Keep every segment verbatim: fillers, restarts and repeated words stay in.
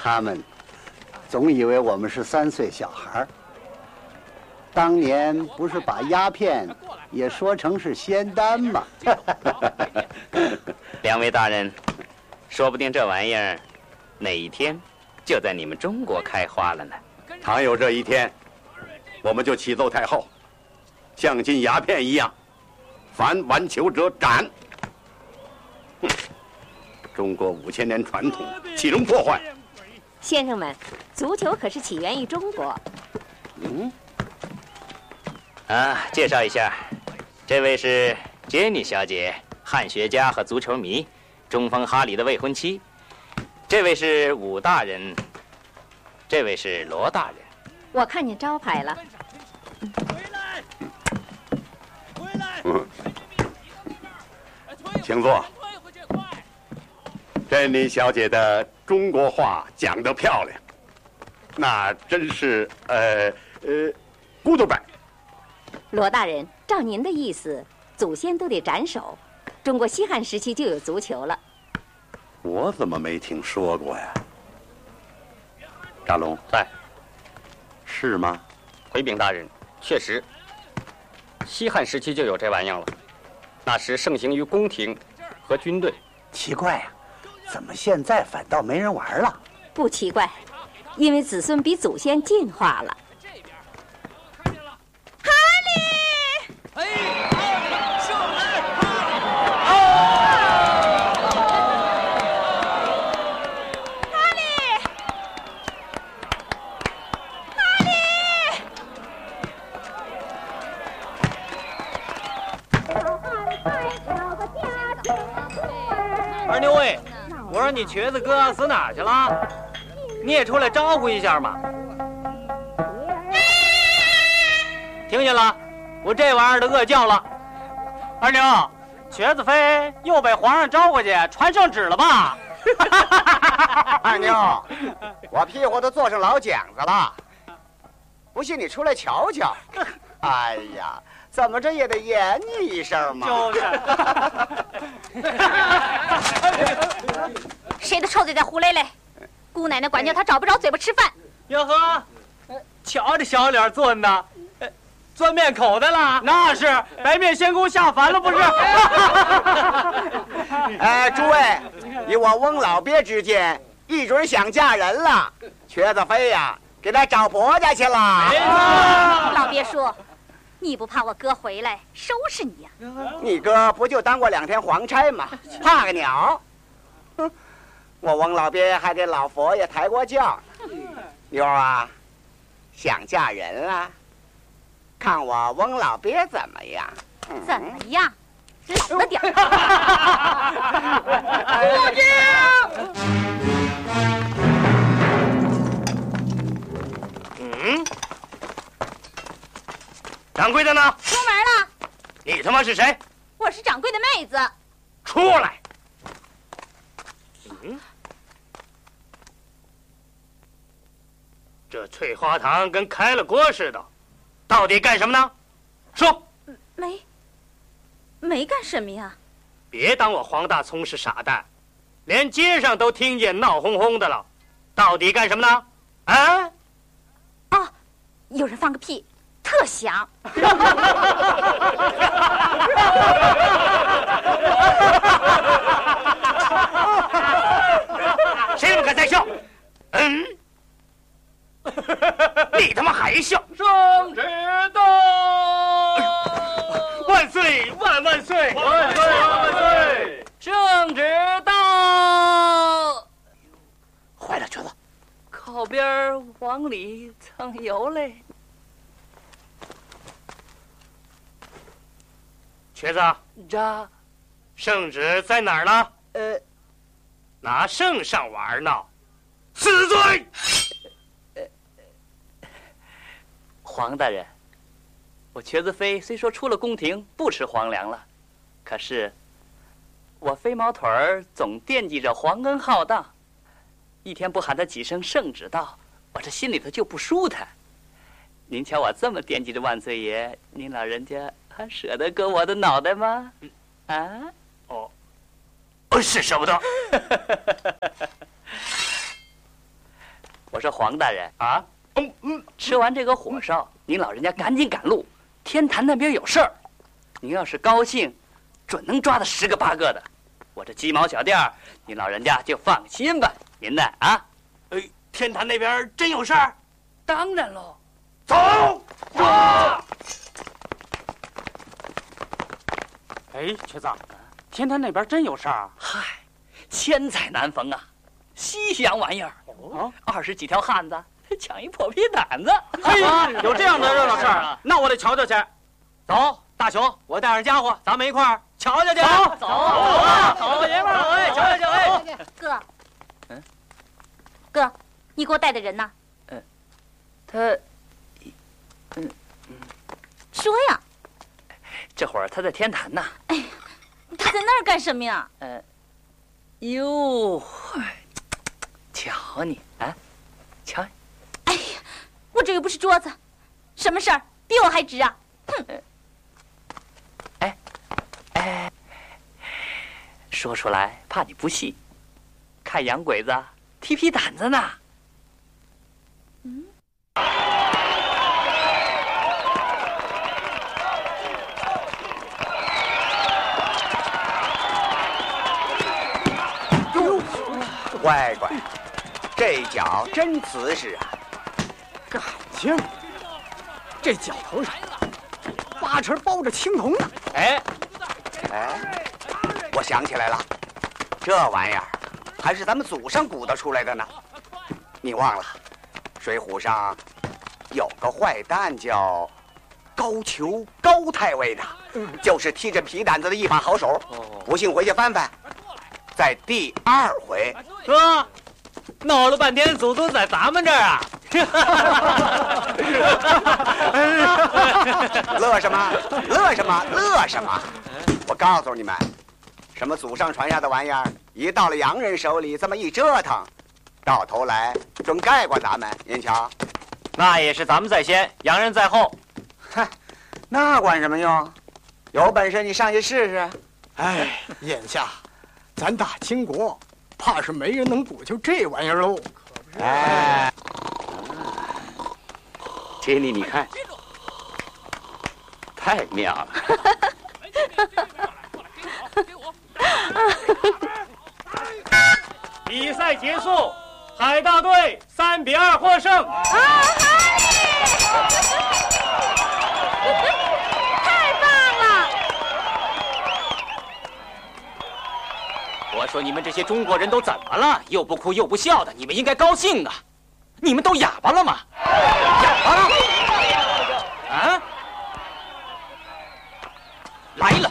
他们总以为我们是三岁小孩儿。当年不是把鸦片也说成是仙丹吗？ 两位大人，说不定这玩意儿哪一天就在你们中国开花了呢。 倘有这一天，我们就启奏太后，像禁鸦片一样，凡顽球者斩。哼，中国五千年传统，岂容破坏？ 先生们，足球可是起源于中国。 嗯。 啊，介绍一下，这位是杰妮小姐，汉学家和足球迷，中锋哈里的未婚妻。这位是武大人，这位是罗大人。 我看见招牌了。 回来，回来。嗯，请坐。珍妮小姐的中国话讲得漂亮，那真是呃呃，good bye。 罗大人，照您的意思，祖先都得斩首。中国西汉时期就有足球了。 我怎么没听说过呀？扎龙在， 是吗？ 回禀大人，确实，西汉时期就有这玩意儿了。那时盛行于宫廷和军队。 奇怪呀、啊，怎么现在反倒没人玩了？ 不奇怪，因为子孙比祖先进化了。 二牛喂，我说你瘸子哥死哪儿去了？你也出来招呼一下嘛！听见了，我这玩意儿的饿叫了。二牛，瘸子飞又被皇上招回去传圣旨了吧？ 二牛，我屁股都坐上老茧子了，不信你出来瞧瞧。哎呀，怎么着也得演你一声嘛。 就是。 谁的臭嘴在胡咧咧？姑奶奶管教他找不着嘴巴吃饭。 哟呵，瞧这小脸钻的，钻面口袋了。那是白面仙姑下凡了不是？ 哎，诸位，以我翁老鳖之见，一准想嫁人了。瘸子飞呀，给他找婆家去了。 老鳖叔，你不怕我哥回来收拾你呀、 啊？你哥不就当过两天皇差吗？怕个鸟！哼，我翁老鳖还给老佛爷抬过轿。妞啊，想嫁人了？看我翁老鳖怎么样？ 嗯、怎么样？老了点儿。 父亲。 嗯。掌柜的呢？ 出门了。 你他妈是谁？ 我是掌柜的妹子。 出来。嗯。这翠花堂跟开了锅似的，到底干什么呢？说。 没。没干什么呀。 别当我黄大葱是傻蛋，连街上都听见闹哄哄的了，到底干什么呢？啊？ 哦，有人放个屁。特响！ 谁不敢再笑？嗯，你他妈还笑？ 圣旨到！ 万岁！万万岁！ 万岁！万岁！圣旨到！ 坏了，瘸子！ 靠边往里蹭油嘞！ 瘸子， 这圣旨在哪儿呢？ 呃， 拿圣上玩呢，死罪！ 呃，黄大人，我瘸子飞虽说出了宫廷不吃皇粮了，可是我飞毛腿儿总惦记着皇恩浩荡，一天不喊他几声圣旨到，我这心里头就不舒坦。您瞧我这么惦记着万岁爷，您老人家还舍得割我的脑袋吗？啊？ 哦，是舍不得。 是黄大人啊，嗯嗯， 吃完这个火烧，您老人家赶紧赶路，天坛那边有事儿。您要是高兴，准能抓到十个八个的。我这鸡毛小店儿，您老人家就放心吧。您呢啊？ 哎，天坛那边真有事儿？ 当然喽。 走！走！ 哎，瘸子，天坛那边真有事儿啊？ 嗨，千载难逢啊，西洋玩意儿。哦，二十几条汉子抢一破皮毯子。 嘿，有这样的热闹事儿啊？那我得瞧瞧去。走，大雄，我带上家伙，咱们一块儿瞧瞧去。走， 走，走，好爷们儿，哎，瞧瞧瞧，哎， 哥，嗯，哥，你给我带的人呢？ 嗯，他，嗯嗯， 说呀。 这会儿他在天坛呢。 哎呀，他在那儿干什么呀？ 呃，哟，瞧你啊，瞧你。 哎呀，我这又不是桌子，什么事儿比我还值啊？哼！ 哎，哎，说出来怕你不信，看洋鬼子踢皮掸子呢。 嗯。 乖乖，这脚真瓷实啊！ 感情，这脚头上八成包着青铜呢。 哎，哎，我想起来了，这玩意儿还是咱们祖上鼓捣出来的呢。你忘了，《水浒》上有个坏蛋叫高俅，高太尉的，就是踢着皮掸子的一把好手。不信回去翻翻。在第二回， 哥，闹了半天，祖宗在咱们这儿啊！ 乐什么？乐什么？乐什么？我告诉你们，什么祖上传下的玩意儿，一到了洋人手里，这么一折腾，到头来准盖过咱们。您瞧， 那也是咱们在先，洋人在后。 哼，那管什么用？有本事你上去试试。 哎，眼下。咱大清国，怕是没人能鼓秋这玩意儿喽。 哎， 杰尼，你看，太妙了。 比赛结束，海盗队三比二获胜。啊， 太棒了！ 我说你们这些中国人都怎么了？又不哭又不笑的，你们应该高兴啊！你们都哑巴了吗？哑巴了？啊？来了！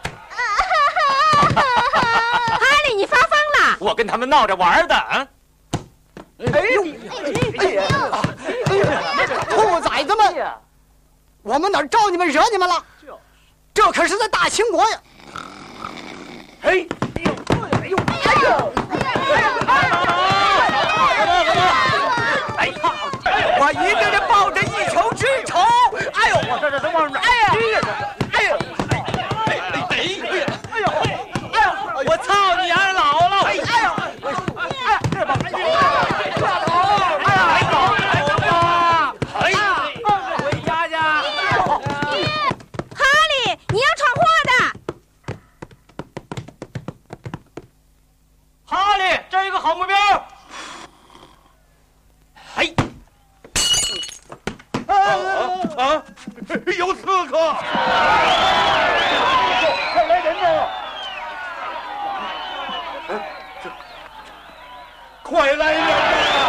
哈利，你发疯了！ 我跟他们闹着玩的啊！ 哎呦！哎呀！哎呀！兔崽子们！我们哪儿招你们惹你们了？这可是在大清国呀！ 哎！哎呦！哎呦！ 哎呀！我一个人抱着一球之仇！哎呦！我这这这往哪？哎呀！哎呀！哎哎哎呀！哎呦！哎呀！ 我操你丫姥姥！ 哎呀！哎呀！哎，这帮！哎呀！哎呀！哎呀！哎呀！ 回家去！ 哈利，你要闯祸的！ 哈利，这儿有个好目标！ 哎！啊啊！有刺客！快来人呐！这，快来人呐！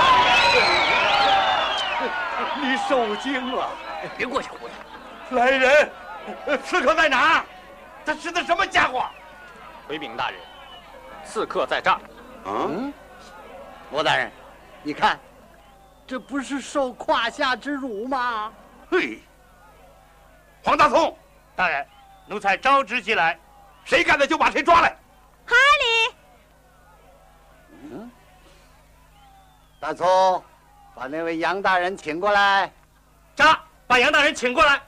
你受惊了， 别过去胡闹！ 来人！刺客在哪？他是个什么家伙？ 回禀大人，刺客在这儿。 嗯， 罗大人，你看，这不是受胯下之辱吗？ 嘿，黄大聪， 大人，奴才招之即来。 谁干的就把谁抓来。 哈利， 嗯，大聪，把那位杨大人请过来。 扎，把杨大人请过来。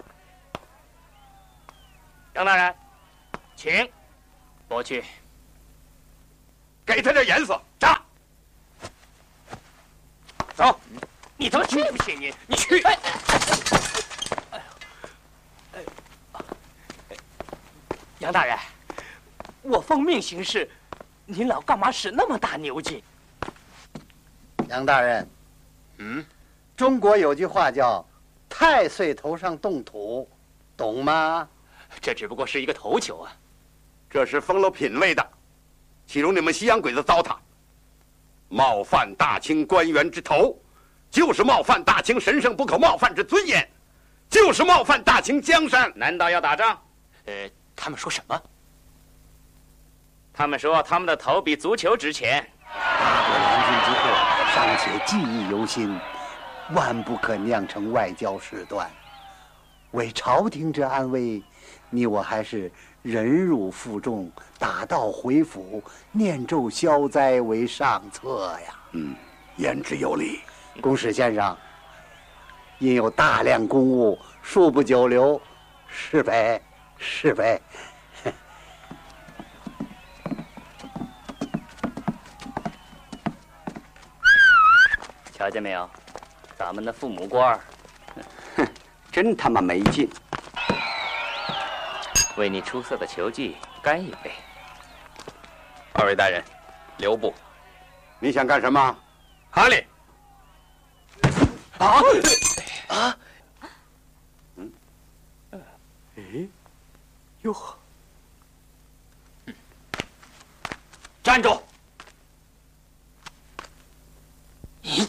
杨大人，请。 过去。 给他点颜色，扎。 走，你他妈去不去你？你去！哎， 哎呦，哎，杨大人，我奉命行事，您老干嘛使那么大牛劲？ 杨大人， 嗯， 中国有句话叫“太岁头上动土”，懂吗？ 这只不过是一个头球啊， 这是封了品位的，岂容你们西洋鬼子糟蹋？冒犯大清官员之头，就是冒犯大清神圣不可冒犯之尊严，就是冒犯大清江山。 难道要打仗？ 呃，他们说什么？ 他们说他们的头比足球值钱。 大国联军之后，尚且记忆犹新，万不可酿成外交事端。为朝廷之安危，你我还是忍辱负重，打道回府，念咒消灾为上策呀。 嗯，言之有理。 公使先生，因有大量公务，恕不久留，是呗？是呗？ 瞧见没有，咱们的父母官儿， 哼，真他妈没劲！ 为你出色的球技干一杯。 二位大人，留步。 你想干什么？ 哈利。 啊啊！ 嗯， 哎，哟呵！ 站住！ 咦？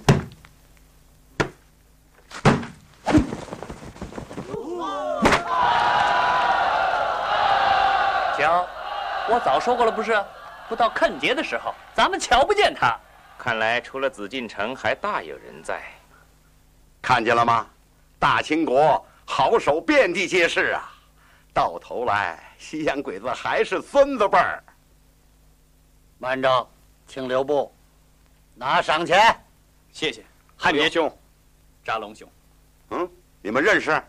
瞧，我早说过了，不是？不到看节的时候，咱们瞧不见他。 看来除了紫禁城，还大有人在。 看见了吗？大清国好手遍地皆是啊！到头来，西洋鬼子还是孙子辈儿。 慢着，请留步，拿赏钱。 谢谢，汉杰兄，扎龙兄。 嗯，你们认识？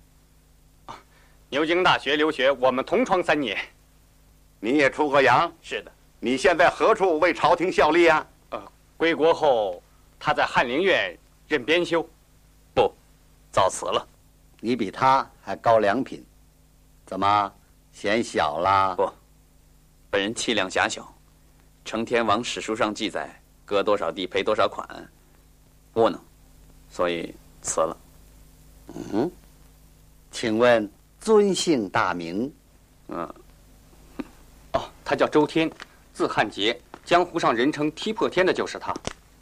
牛津大学留学，我们同窗三年。 你也出过洋？ 是的。 你现在何处为朝廷效力啊？ 呃，归国后，他在翰林院任编修。不，早辞了。 你比他还高两品，怎么嫌小啦？ 不，本人气量狭小，承天王史书上记载，割多少地赔多少款，窝囊，所以辞了。 嗯，请问尊姓大名？ 嗯， 哦，他叫周天，字汉杰，江湖上人称踢破天的就是他。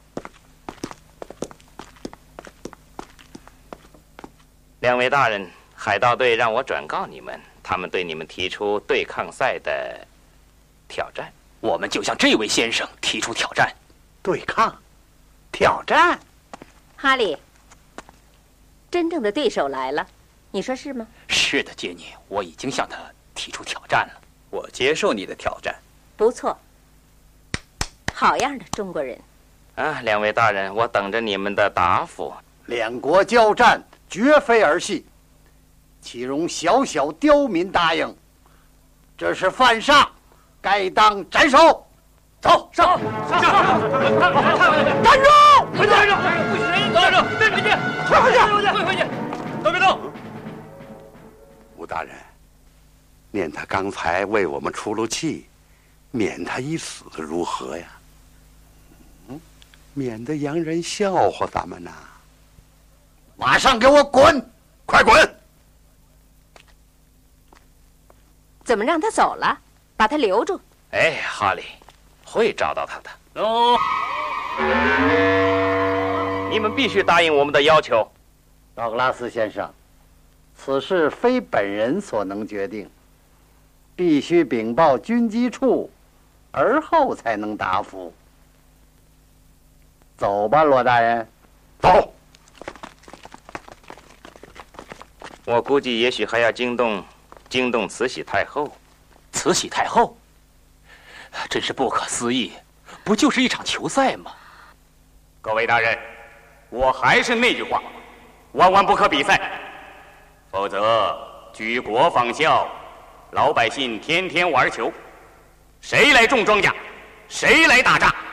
两位大人，海盗队让我转告你们，他们对你们提出对抗赛的挑战。 我们就向这位先生提出挑战。 对抗？挑战？ 哈利，真正的对手来了，你说是吗？ 是的，杰尼，我已经向他提出挑战了。 我接受你的挑战。 不错，好样的，中国人！ 啊，两位大人，我等着你们的答复。 两国交战，绝非儿戏，岂容小小刁民答应？这是犯上，该当斩首。走， 上上上！站住！回去！站住！不许站住！退回去！退回去！退回去！都别动！ 吴大人，念他刚才为我们出了气，免他一死如何呀？嗯，免得洋人笑话咱们呐。 马上给我滚！ 快滚！ 怎么让他走了？把他留住。 哎，哈利，会找到他的。 喏， 你们必须答应我们的要求。 道格拉斯先生，此事非本人所能决定，必须禀报军机处，而后才能答复。走吧，罗大人。 走。 我估计也许还要惊动惊动慈禧太后。 慈禧太后，真是不可思议，不就是一场球赛吗？ 各位大人，我还是那句话，万万不可比赛，否则举国仿效，老百姓天天玩球，谁来种庄稼，谁来打仗。